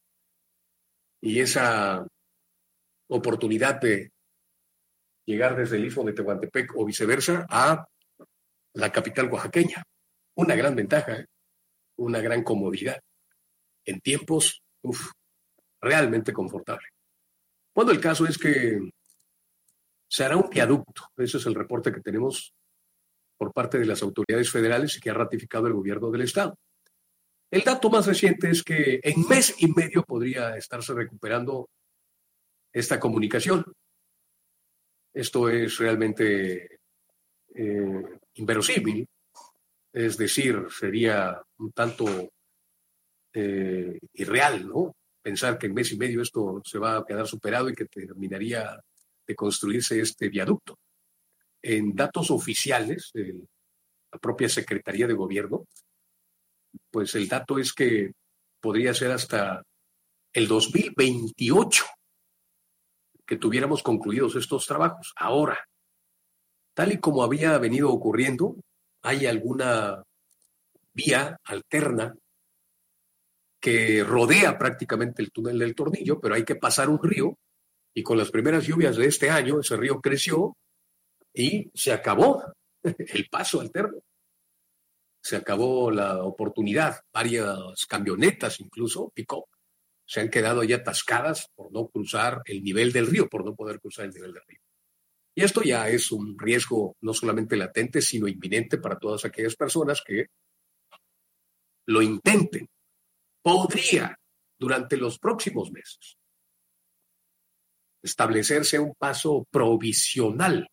Y esa oportunidad de llegar desde el Istmo de Tehuantepec o viceversa a la capital oaxaqueña. Una gran ventaja, ¿eh? Una gran comodidad. En tiempos, uf, realmente confortable. Bueno, el caso es que se hará un viaducto. Ese es el reporte que tenemos por parte de las autoridades federales y que ha ratificado el gobierno del estado. El dato más reciente es que en mes y medio podría estarse recuperando esta comunicación. Esto es realmente eh, inverosímil, es decir, sería un tanto eh, irreal, ¿no? Pensar que en mes y medio esto se va a quedar superado y que terminaría de construirse este viaducto. En datos oficiales de la propia Secretaría de Gobierno, pues el dato es que podría ser hasta el dos mil veintiocho que tuviéramos concluidos estos trabajos. Ahora, tal y como había venido ocurriendo, ¿hay alguna vía alterna que rodea prácticamente el túnel del Tornillo, pero hay que pasar un río? Y con las primeras lluvias de este año, ese río creció y se acabó el paso alterno. Se acabó la oportunidad. Varias camionetas, incluso pick-up, se han quedado ya atascadas por no cruzar el nivel del río, por no poder cruzar el nivel del río. Y esto ya es un riesgo no solamente latente, sino inminente para todas aquellas personas que lo intenten. Podría, durante los próximos meses, establecerse un paso provisional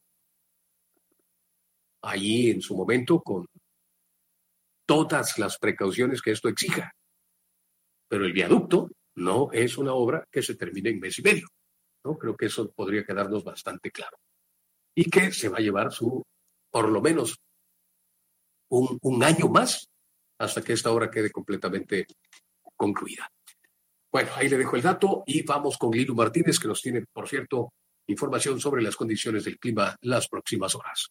allí en su momento con todas las precauciones que esto exija. Pero el viaducto no es una obra que se termine en mes y medio, ¿no? Creo que eso podría quedarnos bastante claro. Y que se va a llevar su, por lo menos, un, un año más hasta que esta obra quede completamente concluida. Bueno, ahí le dejo el dato y vamos con Lilu Martínez, que nos tiene, por cierto, información sobre las condiciones del clima las próximas horas.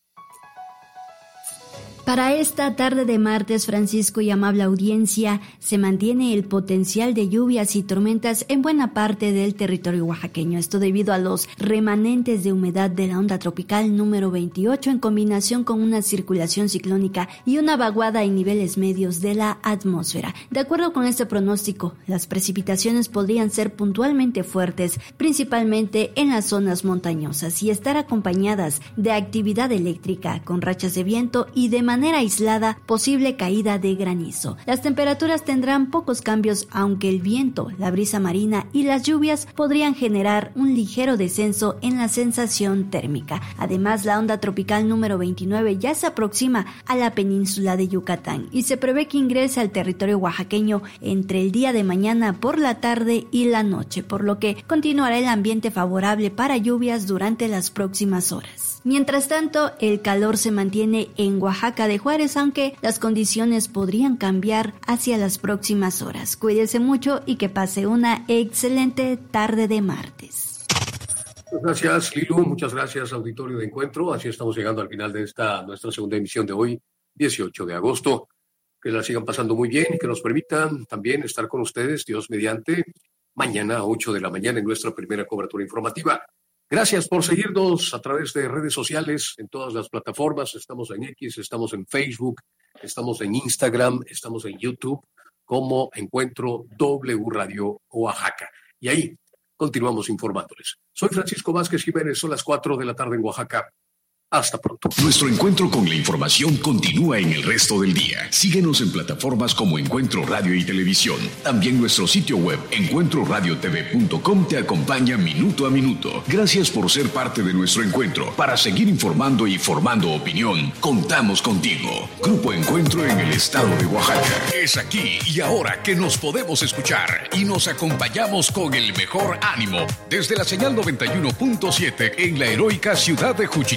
Para esta tarde de martes, Francisco y amable audiencia, se mantiene el potencial de lluvias y tormentas en buena parte del territorio oaxaqueño. Esto debido a los remanentes de humedad de la onda tropical número veintiocho en combinación con una circulación ciclónica y una vaguada en niveles medios de la atmósfera. De acuerdo con este pronóstico, las precipitaciones podrían ser puntualmente fuertes, principalmente en las zonas montañosas, y estar acompañadas de actividad eléctrica con rachas de viento y de manera aislada posible caída de granizo. Las temperaturas tendrán pocos cambios, aunque el viento, la brisa marina y las lluvias podrían generar un ligero descenso en la sensación térmica. Además, la onda tropical número veintinueve ya se aproxima a la península de Yucatán y se prevé que ingrese al territorio oaxaqueño entre el día de mañana por la tarde y la noche, por lo que continuará el ambiente favorable para lluvias durante las próximas horas. Mientras tanto, el calor se mantiene en Oaxaca de Juárez, aunque las condiciones podrían cambiar hacia las próximas horas. Cuídese mucho y que pase una excelente tarde de martes. Muchas gracias, Lilu. Muchas gracias, auditorio de Encuentro. Así estamos llegando al final de esta nuestra segunda emisión de hoy, dieciocho de agosto. Que la sigan pasando muy bien y que nos permitan también estar con ustedes, Dios mediante, mañana a ocho de la mañana en nuestra primera cobertura informativa. Gracias por seguirnos a través de redes sociales en todas las plataformas. Estamos en X, estamos en Facebook, estamos en Instagram, estamos en YouTube como Encuentro W Radio Oaxaca. Y ahí continuamos informándoles. Soy Francisco Vázquez Jiménez, son las cuatro de la tarde en Oaxaca. Hasta pronto. Nuestro encuentro con la información continúa en el resto del día. Síguenos en plataformas como Encuentro Radio y Televisión. También nuestro sitio web encuentro radio t v punto com te acompaña minuto a minuto. Gracias por ser parte de nuestro encuentro. Para seguir informando y formando opinión, contamos contigo. Grupo Encuentro en el estado de Oaxaca. Es aquí y ahora que nos podemos escuchar y nos acompañamos con el mejor ánimo desde la señal noventa y uno punto siete en la heroica ciudad de Juchitán de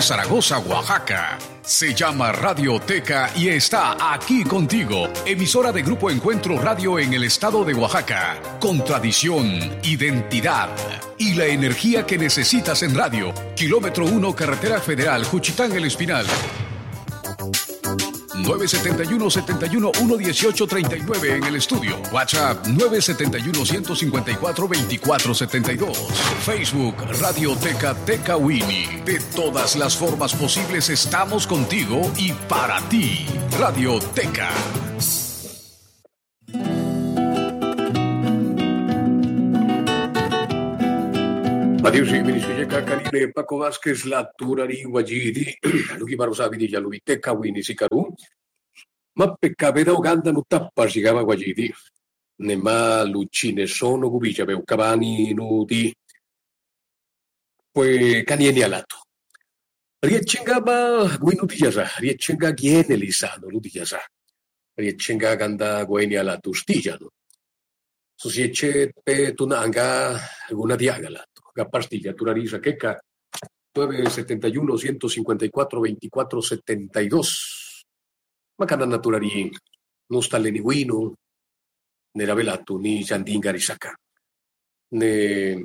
Zaragoza, Oaxaca. Se llama Radioteca y está aquí contigo. Emisora de Grupo Encuentro Radio en el estado de Oaxaca. Con tradición, identidad y la energía que necesitas en radio. Kilómetro uno, Carretera Federal, Juchitán El Espinal. nueve siete uno, siete uno, uno uno tres nueve en el estudio. WhatsApp nueve siete uno, uno cinco cuatro, dos cuatro siete dos. Facebook Radioteca Tecawini. De todas las formas posibles estamos contigo y para ti. Radioteca. Adiós, y Minisuyeka, Karine, Paco Vázquez, La Turari, Guayidi, Lugi Barosabidi, Yalubiteca, Winisicaru, Mappe Cabeda, Uganda, Nutapa, Sigaba Guayidi, Nema, Lucine, Sono, Gubilla, Beucabani, Nudi, pues Canieni Alato. Riechingaba, Guinutiyaza, Riechinga, Gienelizano, Ludiyaza, Riechinga, Ganda, Gueni Alato, Stillano. Susieche, Petunanga, alguna diagala. La pastilla Turariza Queca nueve siete uno, uno cinco cuatro, dos cuatro siete dos. Macana Naturari, no está Leniwino, ne Ravelato, ni Jandingarisaka. Ne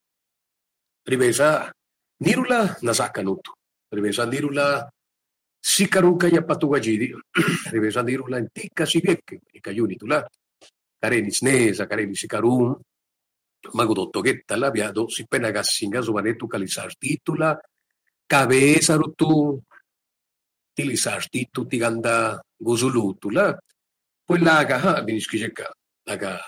Rivesa, Nirula, Nasaka Nuto. Rivesa Nirula, Sicarunca y Apatuagidi. Rivesa Nirula, Antica Sibeke, y Cayunitula. Karenis Nesa, Karenis Sicarum. Magudotto Getta l'abbiado si penagassinga sovanetu calisar titula cabeza rutu tilisar titu tiganda guzulutula poi laga ha biniskijeka laga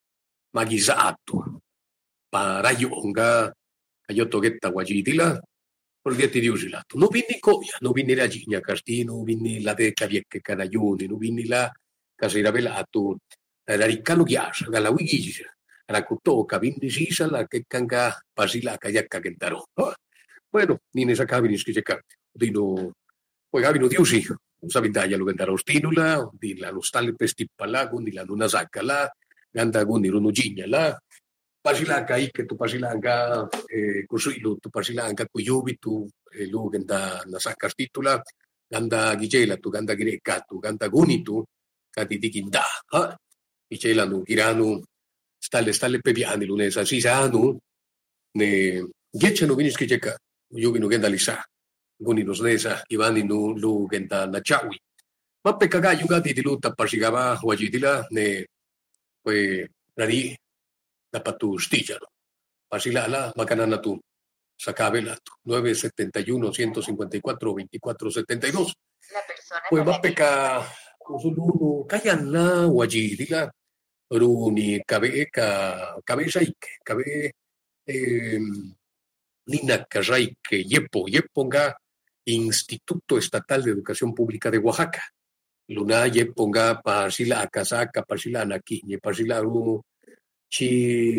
magizato parayonga ayotto Getta guagidila porgetti di usilato no vinni coia no vinni la gigna castino vinni la deca viecche canaioni no vinni la casera velato la riccano ghiascia dalla wigigi Rakutoka, Vindisisa, la que canga, Pasila, Kayaka, Kentaro. Bueno, ni ne sacavi che c'è dino poi gavino diusi, non sabintaglia lo vendaro stinula, di la lo stalle pestipala, quindi la luna sacca là, ganda quindi runugigna là, Pasilanca che tu Pasilanca eh così lo tu Pasilanca cu yubi tu e lu ganda na sacca stitula, ganda gigela tu ganda greca tu ganda gunitu, cati di kinda, ha? Gigela no girano stalle stalle pepiani lunesa sisanu ne dieci no vinis che c'è io vino genda lisa goni nos nesa ivani no lu genda na chawi ma pe caga yuga di luta pasigava wajidila ne poi rari da patu stillano pasila la macanana tu sacabela nueve siete uno, uno cinco cuatro, dos cuatro siete dos pues va peca con su luno callan la wajidila Runi, cabe, cabe raike, cabe eh, Nina Raike, Yepo, Yeponga, Instituto Estatal de Educación Pública de Oaxaca. Luna Yeponga, Pasila Akazaka, Pasila Anaquiñe, Pasila Ru, Chi,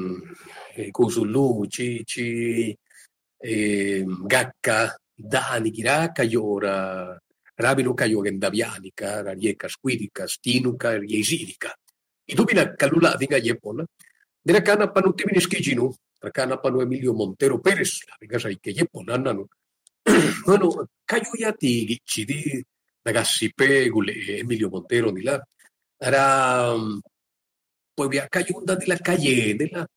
Kuzulu, Chi, Chi, eh, Gakka, Dani, Giraka, Yora, Rabino Kayogendavianica, Rarieka, Squirica, Stinuca, Riesirica. I dubina calula dinga yepona. Dera cana panu timini skijinu, cana panu Emilio Montero Pérez, la venga sai che yepona nano. Bueno, cayuya ti gicidi ragazzi pegule Emilio Montero di là. Era poi via cayunda di la calle della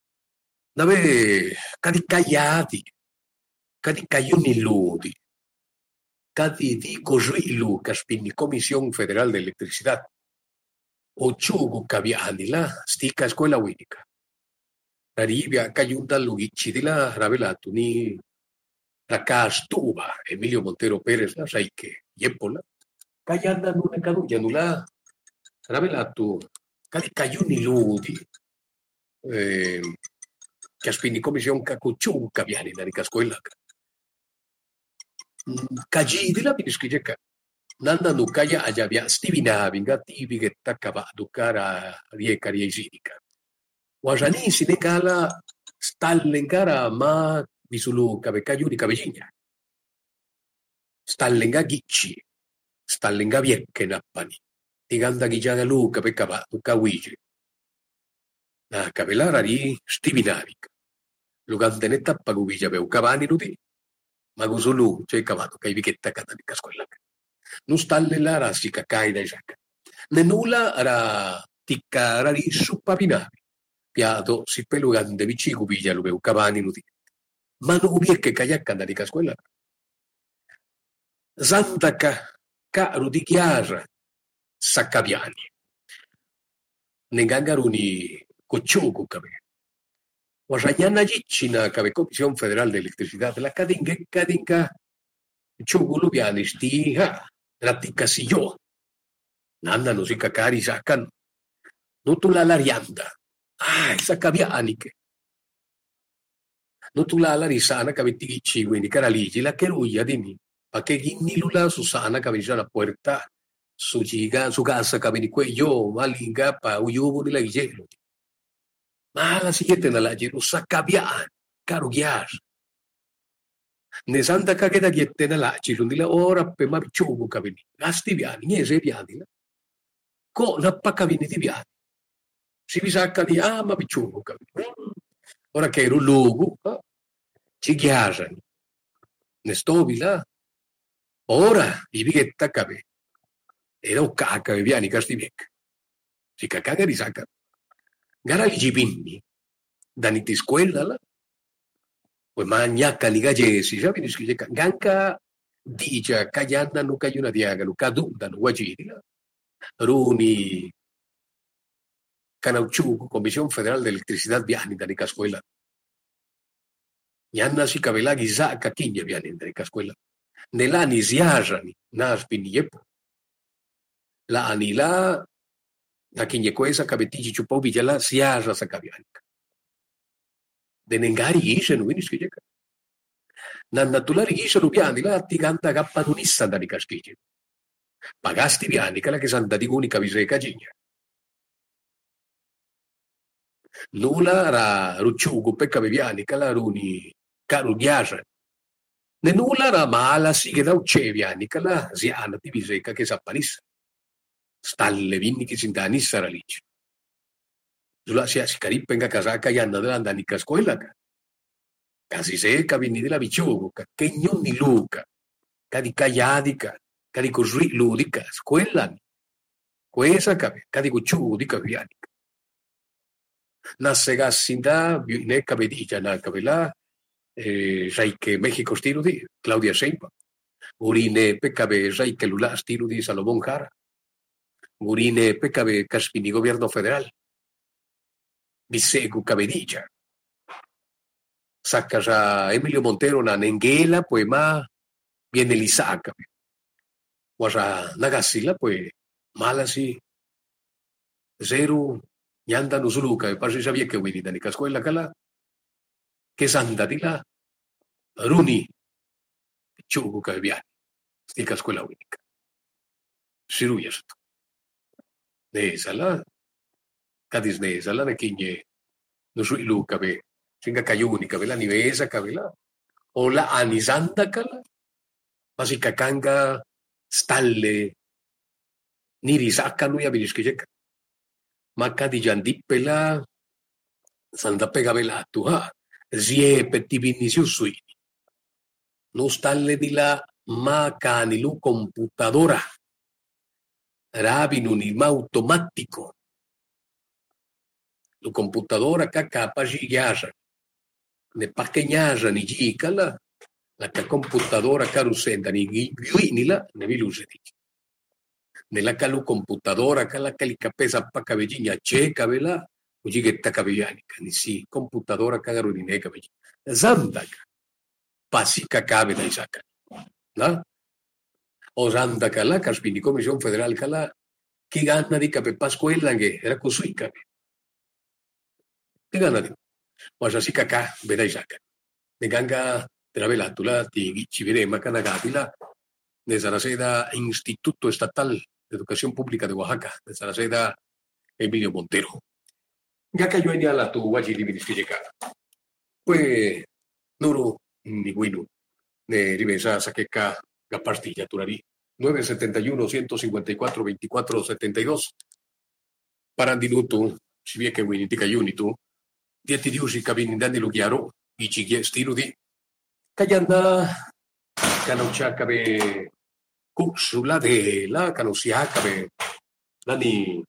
nave cadi caiati, cadi cayuni ludi. Cadi di così lu caspini Comisión Federal de Electricidad. Ochugu caviani la stica scuola unica. Arrivia cayunta lugicci di la ravelato ni la castuba Emilio Montero Pérez la sai che yepola cayanda non caduya nula ravelato cali cayuni ludi eh che aspini commissione cacucciu caviani da rica scuola caji di la biniscrigeca Nanda nukaya ayabia stivina vinga tivi che taccava ducara rieca riesinica. Wajani sinekala stallengara ma bisulu cabeccayu di cabellina. Stallenga gicci, stallenga viecche nappani. Tiganda gigiaga lu cabecava ducawigi. La cavellara di stivinavica. Lugantenetta pagubija beu cavani nudi. Magusulu, che cavato, che vichetta catanica squella. Non stalle la rasica caida e giacca. Ne nulla era ticca rari suppapinavi. Piato si pelugande vicino piglia lo cavani nuti. Ma non vi è che caiacca da squella. Santaca, caro di chiara, saccaviani. Ne gangaruni cocciuco capì. Guasagna Giccina, che Commissione Federale de Electricidad, la cadinga, cadinga, ciugulo piani, stiga, ratica si io. Nanda non si cacari, saccan, non tu la larianda, ah, saccavianiche. Non tu la larisana, che avete gicci, quindi caraligi, la cheruia di me, ma che ginilula Susana, che aveva la puerta, su giga, su casa, che aveva quello, malinga, pa, uyuvo di la gigelo. Ma la siguiente nella giro saccaviani, caro ghiar. Ne santa cagata ghiette nella giro, di la ora per ma picciugo capini. Gasti piani, niente piani. Co la paccavini di piani. Si vi sacca di ah ma picciugo capini. Ora che ero luogo, eh, ci ghiarano. Ne stovi là. Ora i vighetta capì. Era un cacca i piani casti vecchi. Si cacca di sacca. Gara li gipinni, da niti squella la, poi magnacca li gagesi, già vedi che ganca dice caglianna non cagliona diagano, cadunda non guagiri la, runi canauciuco, Commissione Federale de Electricidad viani da nica squella. Nyanna si cavelaghi sa cacchigna viani da nica squella. Nell'ani si asani, naspini yepo. L'ani là da chi questa capetici ciupovi già la si asa sa cavianica. De nengari isce non vedi schiglia. Nan naturali isce rubiani la ti canta cappanunissa da nica schiglia. Pagasti vianica la che santa di unica viseca gigna. Nulla ra rucciugo pecca vianica la runi caro ghiasa. Ne nulla ra mala si che da ucce vianica la ziana di viseca che sappanissa. Stalle vinni che si intanissa ralici. Sulla si scaripenga casaca e andando all'andanica scuola. Casi secca vinni della vicioca, che non di luca, che di cagliadica, che di così ludica, scuola. Questa che di cucciudica vianica. Nasse gassinda, ne capedicia, na capella, sai che Mexico stilo di Claudia Sheinbaum. Urine peccabe, sai che Lula stilo di Salomón Jara. Gurine pecabe Caspini Gobierno Federal. Bisegu cabedilla. Sacas a Emilio Montero na Nenguela, pues ma viene Lisaca. Guasa Nagasila, pues mala si. Zero, yanda no suluca, e pasi sabía que wini da ni cascuela cala. Que santa di la. Runi. Chugu cabiani. Sti cascuela única. Siruyas. Nesala, cadis nesala, ne kiñe, no sui luca be, singa cayuni, cabela nivesa, cabela, o la anisanta cala, masika kanga, stalle, nirisaka no ya birisquejeca, maca di jandipela, santa pegabela tuha, zie petibinisiu suini, no stalle di la maca ni lu computadora. Rabin un ilma automático. La computadora que capaz de guiar. Ne pequeñas ni gicala. La que computadora que rusenda ni guinila ne viluseti. Ne la que la computadora que la que li capesa pa cabellina che cabela. Ujiguetta cabellánica. Ni si computadora que garurine cabellina. Zandaga. Pasi que cabe da isaca. ¿No? O santa cala, Caspini Comisión Federal cala, che ganna di cape pasquella che era così cape. Che ganna di? Ma si cacà, veda Isaac. Ne ganga della velatula di ci vedema canagabila, ne sarà sede Instituto Estatal de Educación Pública de Oaxaca, ne sarà sede Emilio Montero. Ya cayó en la tu guagili mi disfigecada. Pues, nuru, ni guinu, ne rivesa saqueca. La pastilla Turari, nueve setenta y uno, ciento cincuenta y cuatro, veinticuatro setenta y dos. Parandinuto, si bien que Winitica Unitu, dieti diusi cabinindani lo chiaro, i ciglie stilo di. Cayanda, Kanauchakabe Kuksula de la Kanusiakabe Nani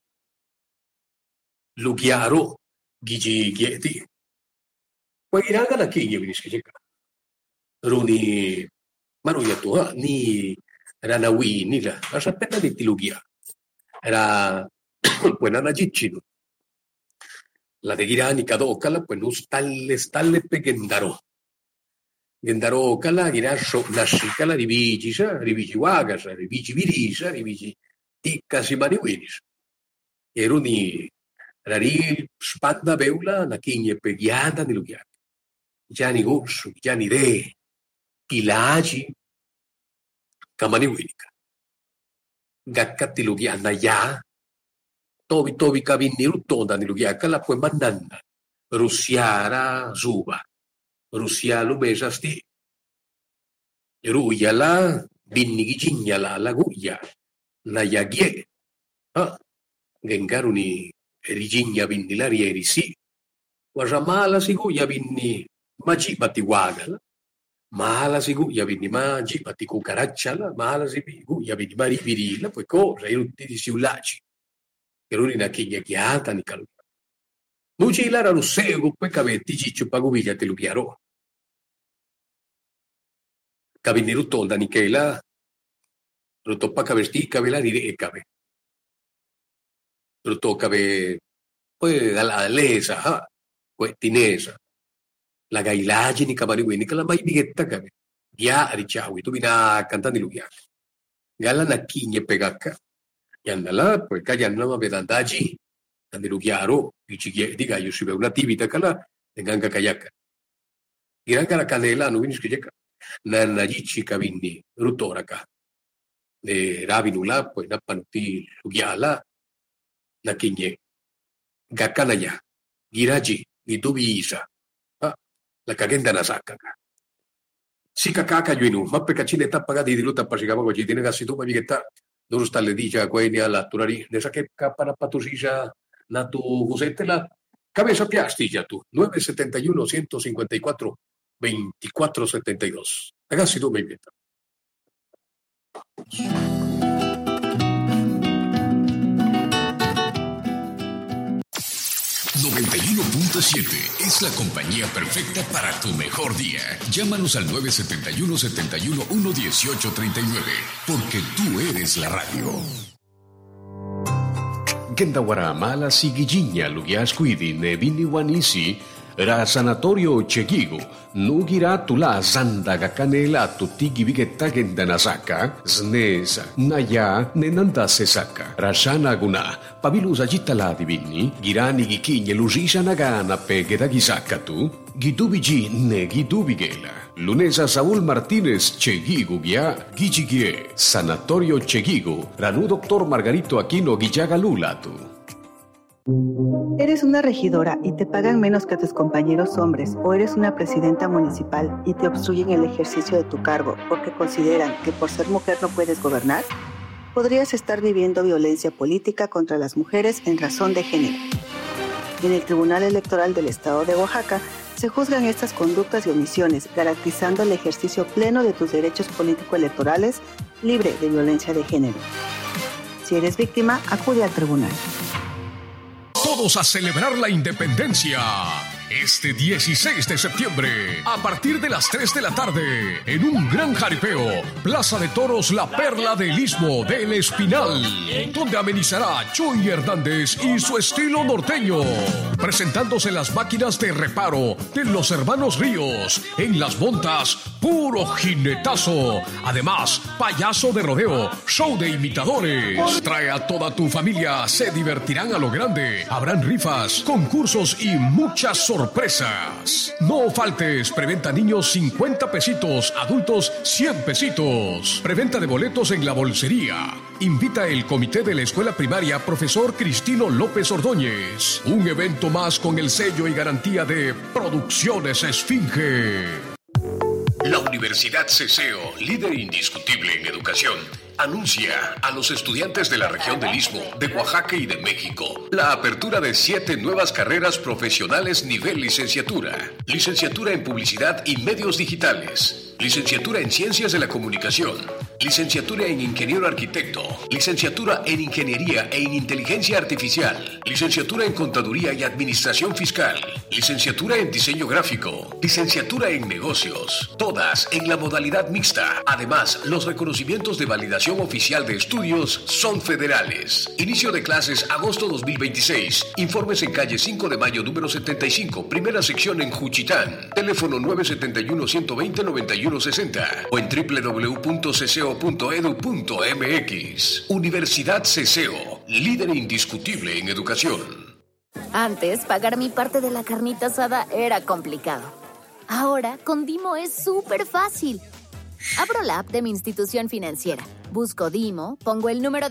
Lugiaro Gigi Gieti. Wairaga na kinyo biniskijeka. Runi Maruya tua ni Ranawi nila. Asa peta di tilugia. Era buena na jichino. La de Girani Kadokala, pues no stalle stalle pe Gendaro. Gendaro Kala, Girasho, Nashikala, Rivigisa, Rivigi Wagas, Rivigi Virisa, Rivigi Ticas y Mariwinis. Eruni Rari Spanda Beula, Nakiñe Pegiada ni Lugiak. Gianni Gursu, Gianni De, Kilagi, Kamaniwinika. Gakkati Lugiana ya. Tobi tobi kabini rutonda ni lugiaka la pue mandanda. Rusiara zuba. Rusia lumesa sti. Ruya la binni giginya la la guya. Na yagie. Ah. Gengaruni riginya binni la rieri si. Wasamala si guya binni majibati wagala. Mala si guya binni majibati cucaraccia. Mala si guya binni marivirila. Poi cosa? I rutti di siulaci. Eruni na kinya kiata ni kalu. Nuci lara rusego pe kavetti ciccio paguviglia te lugiaro. Kabini rutolda ni kela. Rutoppa kavesti kavela di de kave. Rutoppa kave poi la lesa ha quettinesa. La gailagi ni kabariwini kala mai bigetta kave. Ya richawi tu bina cantando lugiaro. Gala na kinya pegaka. Yandala, pues callan no me dan daji, andiru chiaro, diga io si ve una attività cala, nganga kayaka. Giranka la canela no vinis kiyeka. Na na jichi kabindi rutoraka. De ravinula, pues na panuti lugiala, na kinye. Gakanaya, giraji, gitubi isa. Ah, la kagenda na sakaka. Sika kaka yuinu, mappe kachine tappaga di diluta pasigama goji tiene gasitu ma bigetta. Dove sta le dice a quella la turari, ne sa che capana patusisha na tu gusetela, cabeza piastiglia tu, nueve setenta y uno, ciento cincuenta y cuatro, veinticuatro setenta y dos. Ragazzi, tu mi vieta. noventa y uno punto siete es la compañía perfecta para tu mejor día. Llámanos al nueve setenta y uno, setenta y uno, uno dieciocho treinta y nueve, porque tú eres la radio. Gendawara mala sigijinya lugiasquidi ne bini wanisi ra sanatorio chegigo nugira tula zandaga canela tutigi vigetta gendanasaka znesa naya nenanda sesaka rashana guna pabilusa jittala divini girani gikinye lusisha nagana pegeda gisaka tu gidubigi ne gidubigela Lunesa Saúl Martínez Chegigo Guia Gichigie Sanatorio Chegigo Ranú Doctor Margarito Aquino Guillaga Lulatu. ¿Eres una regidora y te pagan menos que tus compañeros hombres o eres una presidenta municipal y te obstruyen el ejercicio de tu cargo porque consideran que por ser mujer no puedes gobernar? Podrías estar viviendo violencia política contra las mujeres en razón de género. En el Tribunal Electoral del Estado de Oaxaca se juzgan estas conductas y omisiones, garantizando el ejercicio pleno de tus derechos político-electorales libre de violencia de género. Si eres víctima, acude al tribunal. Todos a celebrar la independencia. Este dieciséis de septiembre, a partir de las tres de la tarde, en un gran jaripeo, Plaza de Toros La Perla del Istmo del Espinal, donde amenizará Chuy Hernández y su estilo norteño, presentándose las máquinas de reparo de los hermanos Ríos, en las montas, puro jinetazo, además, payaso de rodeo, show de imitadores, trae a toda tu familia, se divertirán a lo grande, habrán rifas, concursos y muchas sorpresas. Sorpresas. No faltes. Preventa niños cincuenta pesitos, adultos cien pesitos. Preventa de boletos en la bolsería. Invita el comité de la escuela primaria Profesor Cristino López Ordóñez. Un evento más con el sello y garantía de Producciones Esfinge. La Universidad Ceseo, líder indiscutible en educación, anuncia a los estudiantes de la región del Istmo, de Oaxaca y de México la apertura de siete nuevas carreras profesionales nivel licenciatura. Licenciatura en Publicidad y Medios Digitales. licenciatura en Ciencias de la Comunicación, licenciatura en Ingeniero Arquitecto, licenciatura en Ingeniería e en Inteligencia Artificial, licenciatura en Contaduría y Administración Fiscal, licenciatura en Diseño Gráfico, licenciatura en Negocios, todas en la modalidad mixta. Además, los reconocimientos de validación oficial de estudios son federales. Inicio de clases agosto dos mil veintiséis. Informes en calle cinco de mayo número setenta y cinco, primera sección en Juchitán. Teléfono nueve siete uno, uno dos cero, nueve uno seis cero o en doble u doble u doble u punto ceseo punto edu punto eme equis. Universidad Ceseo, líder indiscutible en educación. Antes, pagar mi parte de la carnita asada era complicado. Ahora, con Dimo es súper fácil. Abro la app de mi institución financiera, busco Dimo, pongo el número de